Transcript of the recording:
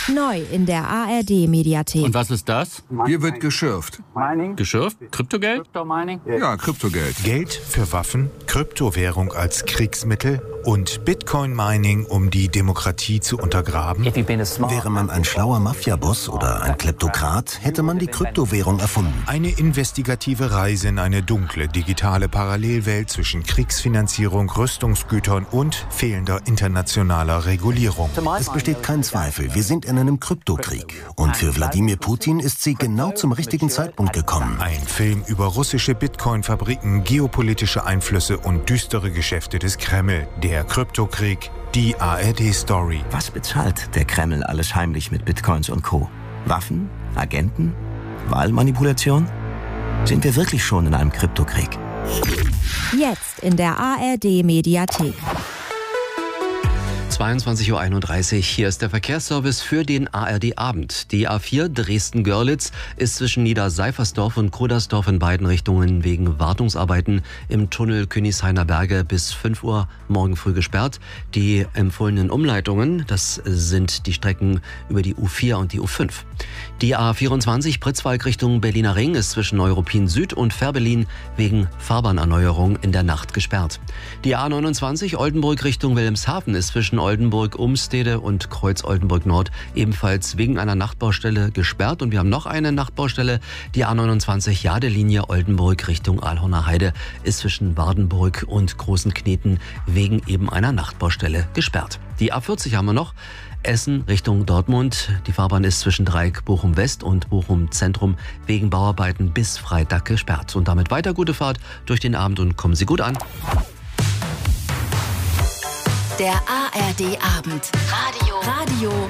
Neu in der ARD-Mediathek. Und was ist das? Hier wird geschürft. Geschürft? Kryptogeld? Ja, Kryptogeld. Geld für Waffen, Kryptowährung als Kriegsmittel und Bitcoin-Mining, um die Demokratie zu untergraben. Wäre man ein schlauer Mafiaboss oder ein Kleptokrat, hätte man die Kryptowährung erfunden. Eine investigative Reise in eine dunkle digitale Parallelwelt zwischen Kriegsfinanzierung, Rüstungsgütern und fehlender internationaler Regulierung. Es besteht kein Zweifel, wir sind in einem Kryptokrieg. Und für Wladimir Putin ist sie genau zum richtigen Zeitpunkt gekommen. Ein Film über russische Bitcoin-Fabriken, geopolitische Einflüsse und düstere Geschäfte des Kreml. Der Kryptokrieg, die ARD-Story. Was bezahlt der Kreml alles heimlich mit Bitcoins und Co.? Waffen? Agenten? Wahlmanipulation? Sind wir wirklich schon in einem Kryptokrieg? Jetzt in der ARD-Mediathek. 22:31 Uhr, hier ist der Verkehrsservice für den ARD-Abend. Die A4 Dresden-Görlitz ist zwischen Niederseifersdorf und Krudersdorf in beiden Richtungen wegen Wartungsarbeiten im Tunnel Königshainer Berge bis 5 Uhr morgen früh gesperrt. Die empfohlenen Umleitungen, das sind die Strecken über die U4 und die U5. Die A24 Pritzwalk Richtung Berliner Ring ist zwischen Neuruppin Süd und Fährberlin wegen Fahrbahnerneuerung in der Nacht gesperrt. Die A29 Oldenburg Richtung Wilhelmshaven ist zwischen Oldenburg-Umstede und Kreuz-Oldenburg-Nord ebenfalls wegen einer Nachtbaustelle gesperrt. Und wir haben noch eine Nachtbaustelle. Die A29 Jadelinie Oldenburg Richtung Alhorner Heide ist zwischen Wardenburg und Großen Kneten wegen eben einer Nachtbaustelle gesperrt. Die A40 haben wir noch. Essen Richtung Dortmund. Die Fahrbahn ist zwischen Dreieck Bochum West und Bochum Zentrum wegen Bauarbeiten bis Freitag gesperrt. Und damit weiter gute Fahrt durch den Abend und kommen Sie gut an. Der ARD-Abend. Radio